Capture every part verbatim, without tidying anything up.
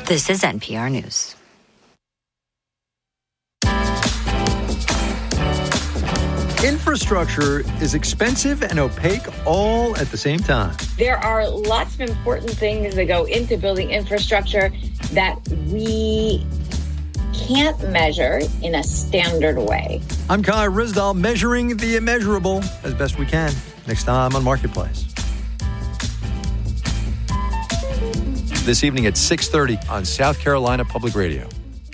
This is N P R News. Infrastructure is expensive and opaque all at the same time. There are lots of important things that go into building infrastructure that we can't measure in a standard way. I'm Kai Ryssdal, measuring the immeasurable as best we can. Next time on Marketplace. This evening at six thirty on South Carolina Public Radio.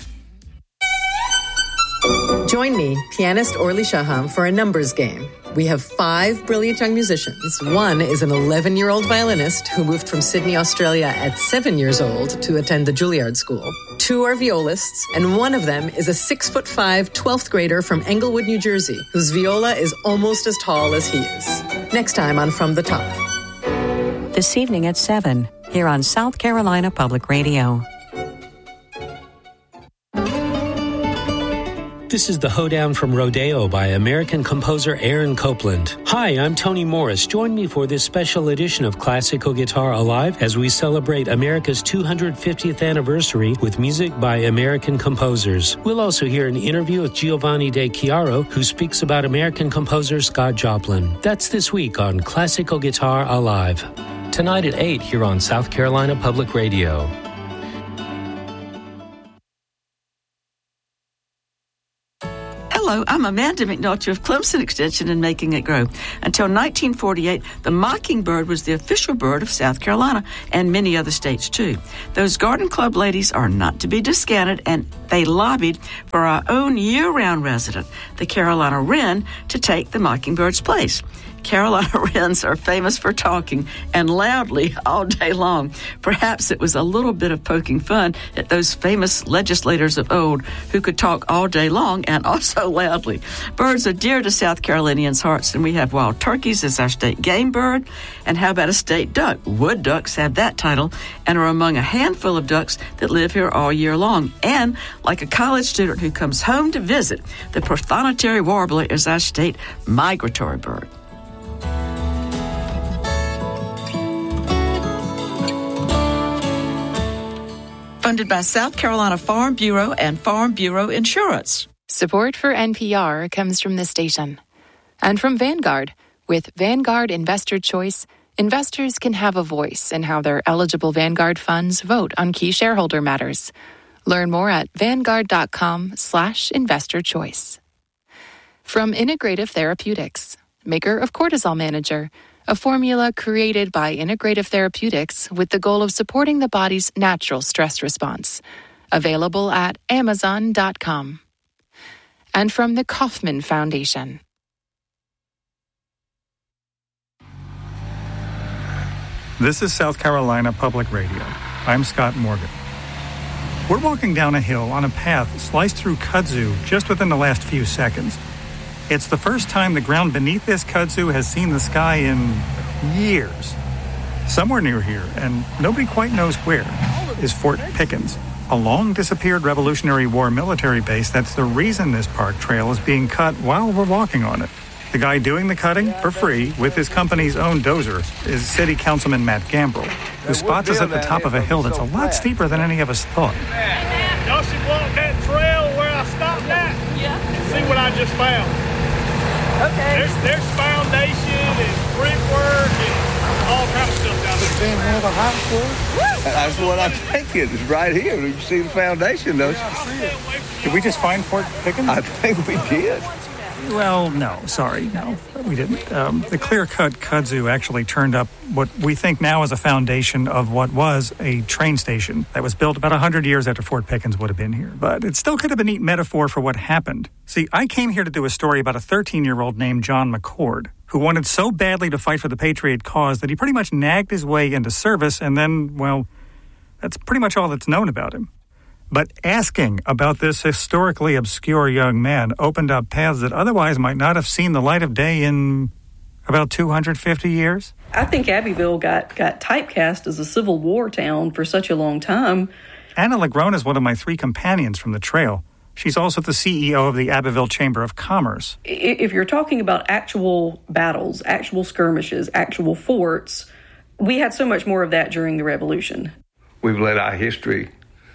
Join me, pianist Orly Shaham, for a numbers game. We have five brilliant young musicians. One is an eleven-year-old violinist who moved from Sydney, Australia at seven years old to attend the Juilliard School. Two are violists, and one of them is a six-foot-five twelfth grader from Englewood, New Jersey, whose viola is almost as tall as he is. Next time on From the Top. This evening at seven, here on South Carolina Public Radio. This is the Hoedown from Rodeo by American composer Aaron Copland. Hi, I'm Tony Morris. Join me for this special edition of Classical Guitar Alive as we celebrate America's two hundred fiftieth anniversary with music by American composers. We'll also hear an interview with Giovanni De Chiaro, who speaks about American composer Scott Joplin. That's this week on Classical Guitar Alive. Tonight at eight here on South Carolina Public Radio. Hello, I'm Amanda McNulty of Clemson Extension and Making It Grow. Until nineteen forty-eight, the mockingbird was the official bird of South Carolina and many other states, too. Those Garden Club ladies are not to be discounted, and they lobbied for our own year-round resident, the Carolina wren, to take the mockingbird's place. Carolina wrens are famous for talking, and loudly all day long. Perhaps it was a little bit of poking fun at those famous legislators of old who could talk all day long and also loudly. Birds are dear to South Carolinians' hearts, and we have wild turkeys as our state game bird. And how about a state duck? Wood ducks have that title and are among a handful of ducks that live here all year long. And like a college student who comes home to visit, the prothonotary warbler is our state migratory bird. Funded by South Carolina Farm Bureau and Farm Bureau Insurance. Support for N P R comes from the station and from Vanguard. With Vanguard Investor Choice, investors can have a voice in how their eligible Vanguard funds vote on key shareholder matters. Learn more at vanguard.com slash investor choice. From Integrative Therapeutics, maker of Cortisol Manager, a formula created by Integrative Therapeutics with the goal of supporting the body's natural stress response. Available at amazon dot com. And from the Kauffman Foundation. This is South Carolina Public Radio. I'm Scott Morgan. We're walking down a hill on a path sliced through kudzu just within the last few seconds. It's the first time the ground beneath this kudzu has seen the sky in years. Somewhere near here, and nobody quite knows where, is Fort Pickens, a long-disappeared Revolutionary War military base that's the reason this park trail is being cut while we're walking on it. The guy doing the cutting, for free, with his company's own dozer, is City Councilman Matt Gambrill, who spots us at the top of a hill that's a lot steeper than any of us thought. Y'all should walk that trail where I stopped at and see what I just found. Okay. There's, there's foundation and brickwork and all kind of stuff down there. Being one of the high schools? That's what I'm thinking. It's right here. You see the foundation, don't you? Yeah, I see it. Did we just find Fort Pickens? I think we did. Well, no, sorry, no, we didn't. Um, the clear-cut kudzu actually turned up what we think now is a foundation of what was a train station that was built about one hundred years after Fort Pickens would have been here. But it's still kind of a neat metaphor for what happened. See, I came here to do a story about a thirteen-year-old named John McCord, who wanted so badly to fight for the Patriot cause that he pretty much nagged his way into service, and then, well, that's pretty much all that's known about him. But asking about this historically obscure young man opened up paths that otherwise might not have seen the light of day in about two hundred fifty years. I think Abbeville got, got typecast as a Civil War town for such a long time. Anna Lagrone is one of my three companions from the trail. She's also the C E O of the Abbeville Chamber of Commerce. If you're talking about actual battles, actual skirmishes, actual forts, we had so much more of that during the Revolution. We've let our history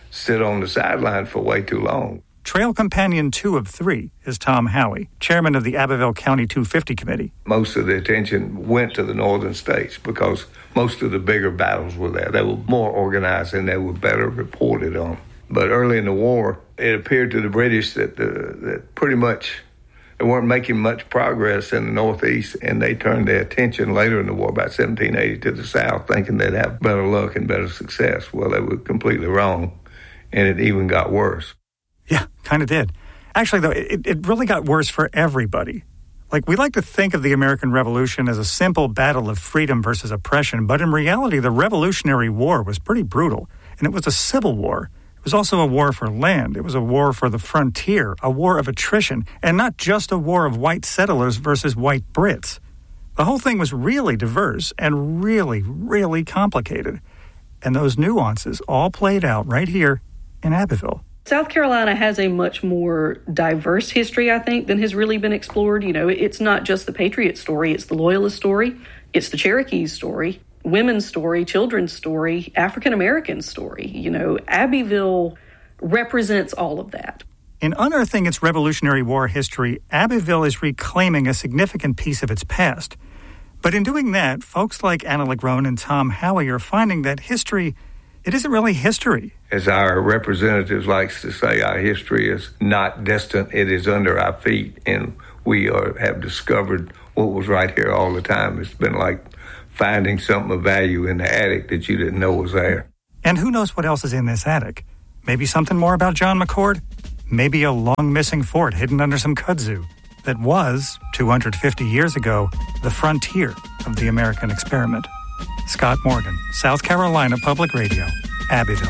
sit on the sideline for way too long. Trail Companion two of three is Tom Howie, chairman of the Abbeville County two fifty Committee. Most of the attention went to the northern states because most of the bigger battles were there. They were more organized and they were better reported on. But early in the war, it appeared to the British that, the, that pretty much they weren't making much progress in the Northeast, and they turned their attention later in the war, about seventeen eighty, to the South, thinking they'd have better luck and better success. Well, they were completely wrong, and it even got worse. Yeah, kind of did. Actually, though, it, it really got worse for everybody. Like, we like to think of the American Revolution as a simple battle of freedom versus oppression, but in reality, the Revolutionary War was pretty brutal, and it was a civil war. It was also a war for land. It was a war for the frontier, a war of attrition, and not just a war of white settlers versus white Brits. The whole thing was really diverse and really, really complicated. And those nuances all played out right here in Abbeville. South Carolina has a much more diverse history, I think, than has really been explored. You know, it's not just the Patriot story, it's the Loyalist story, it's the Cherokee story, women's story, children's story, African-American story. You know, Abbeville represents all of that. In unearthing its Revolutionary War history, Abbeville is reclaiming a significant piece of its past. But in doing that, folks like Anna Lagrone and Tom Howie are finding that history, it isn't really history. As our representatives likes to say, our history is not distant, it is under our feet, and we are, have discovered what was right here all the time. It's been like finding something of value in the attic that you didn't know was there. And who knows what else is in this attic? Maybe something more about John McCord? Maybe a long-missing fort hidden under some kudzu that was, two hundred fifty years ago, the frontier of the American experiment. Scott Morgan, South Carolina Public Radio, Abbeville.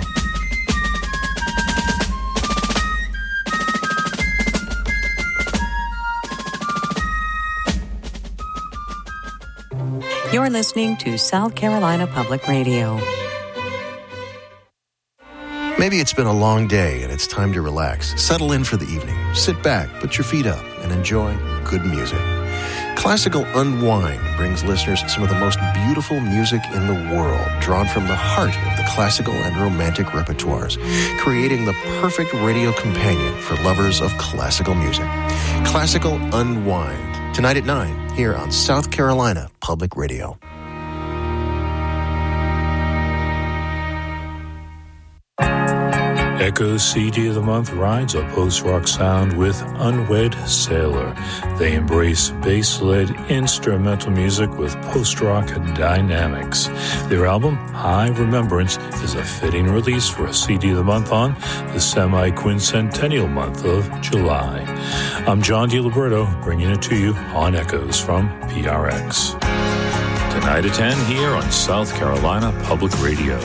You're listening to South Carolina Public Radio. Maybe it's been a long day and it's time to relax. Settle in for the evening. Sit back, put your feet up, and enjoy good music. Classical Unwind brings listeners some of the most beautiful music in the world, drawn from the heart of the classical and romantic repertoires, creating the perfect radio companion for lovers of classical music. Classical Unwind, tonight at nine, here on South Carolina Public Radio. Echo's C D of the Month rides a post-rock sound with Unwed Sailor. They embrace bass-led instrumental music with post-rock dynamics. Their album, High Remembrance, is a fitting release for a C D of the Month on the semi-quincentennial month of July. I'm John DiLiberto, bringing it to you on Echoes from P R X. Tonight at ten here on South Carolina Public Radio.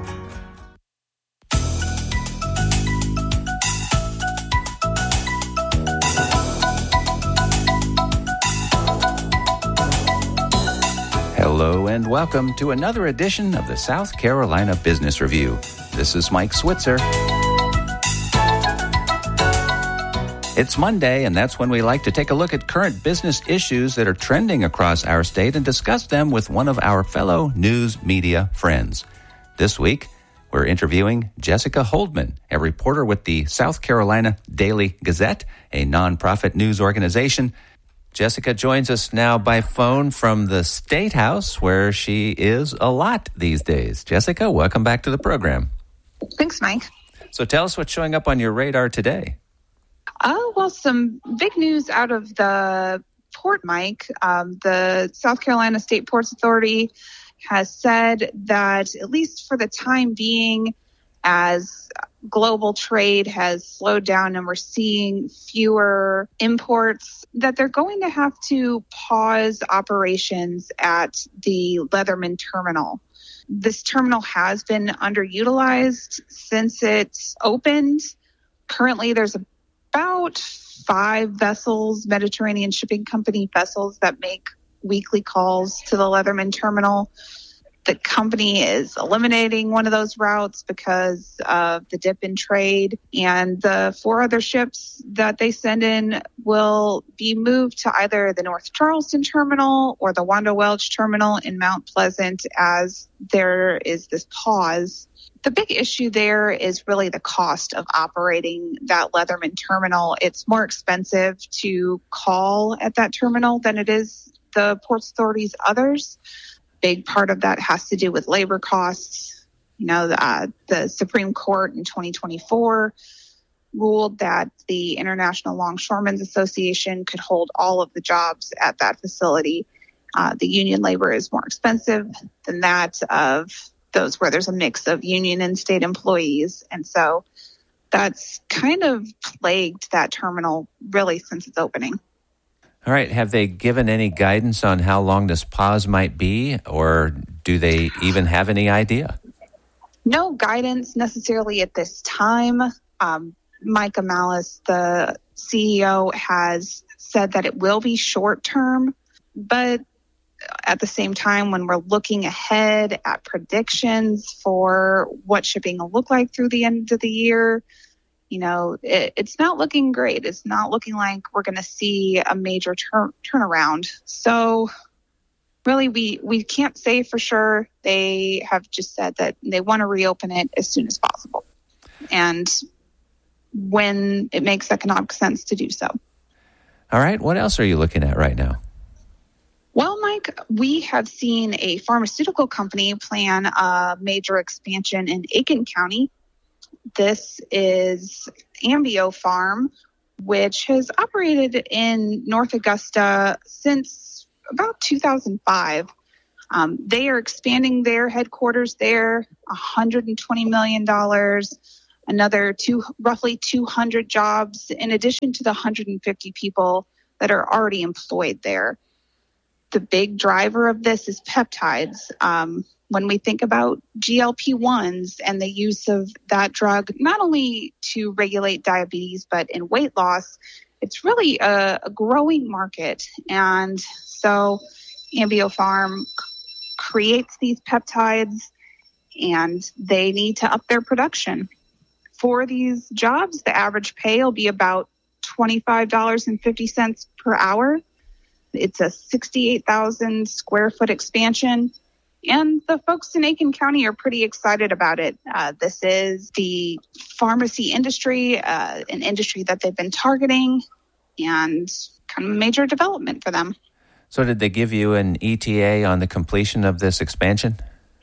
Hello and welcome to another edition of the South Carolina Business Review. This is Mike Switzer. It's Monday, and that's when we like to take a look at current business issues that are trending across our state and discuss them with one of our fellow news media friends. This week, we're interviewing Jessica Holdman, a reporter with the South Carolina Daily Gazette, a nonprofit news organization. Jessica joins us now by phone from the State House, where she is a lot these days. Jessica, welcome back to the program. Thanks, Mike. So tell us what's showing up on your radar today. Oh, well, some big news out of the port, Mike. Um, the South Carolina State Ports Authority has said that, at least for the time being, as global trade has slowed down and we're seeing fewer imports, that they're going to have to pause operations at the Leatherman terminal. This terminal has been underutilized since it opened. Currently, there's about five vessels, Mediterranean Shipping Company vessels, that make weekly calls to the Leatherman terminal. The company is eliminating one of those routes because of the dip in trade, and the four other ships that they send in will be moved to either the North Charleston terminal or the Wanda Welch terminal in Mount Pleasant as there is this pause. The big issue there is really the cost of operating that Leatherman terminal. It's more expensive to call at that terminal than it is the Ports Authority's others. Big part of that has to do with labor costs. You know, uh, the Supreme Court in twenty twenty-four ruled that the International Longshoremen's Association could hold all of the jobs at that facility. Uh, the union labor is more expensive than that of those where there's a mix of union and state employees. And so that's kind of plagued that terminal really since its opening. All right. Have they given any guidance on how long this pause might be, or do they even have any idea? No guidance necessarily at this time. Um, Micah Malice, the C E O, has said that it will be short term, but at the same time, when we're looking ahead at predictions for what shipping will look like through the end of the year, you know, it, it's not looking great. It's not looking like we're going to see a major tur- turnaround. So really, we, we can't say for sure. They have just said that they want to reopen it as soon as possible, and when it makes economic sense to do so. All right. What else are you looking at right now? Well, Mike, we have seen a pharmaceutical company plan a major expansion in Aiken County. This is Ambio Farm, which has operated in North Augusta since about two thousand five. Um, they are expanding their headquarters there, one hundred twenty million dollars, another two, roughly two hundred jobs, in addition to the one hundred fifty people that are already employed there. The big driver of this is peptides. Um, when we think about G L P ones and the use of that drug, not only to regulate diabetes, but in weight loss, it's really a, a growing market. And so Ambio Farm c- creates these peptides, and they need to up their production. For these jobs, the average pay will be about twenty-five dollars and fifty cents per hour. It's a sixty-eight thousand square foot expansion, and the folks in Aiken County are pretty excited about it. Uh, this is the pharmacy industry, uh, an industry that they've been targeting, and kind of a major development for them. So did they give you an E T A on the completion of this expansion?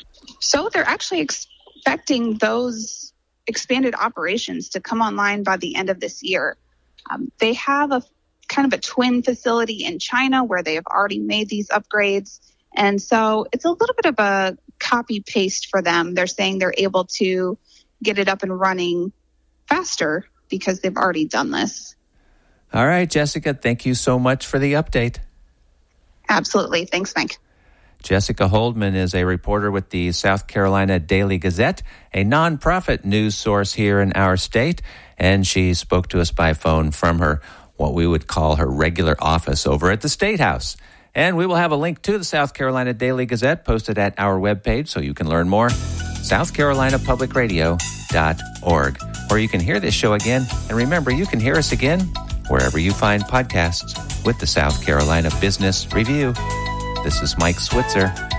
So they're actually expecting those expanded operations to come online by the end of this year. Um, they have a kind of a twin facility in China where they have already made these upgrades. And so it's a little bit of a copy paste for them. They're saying they're able to get it up and running faster because they've already done this. All right, Jessica, thank you so much for the update. Absolutely. Thanks, Mike. Jessica Holdman is a reporter with the South Carolina Daily Gazette, a nonprofit news source here in our state, and she spoke to us by phone from her what we would call her regular office over at the State House. And we will have a link to the South Carolina Daily Gazette posted at our webpage so you can learn more, south carolina public radio dot org. Or you can hear this show again. And remember, you can hear us again wherever you find podcasts with the South Carolina Business Review. This is Mike Switzer.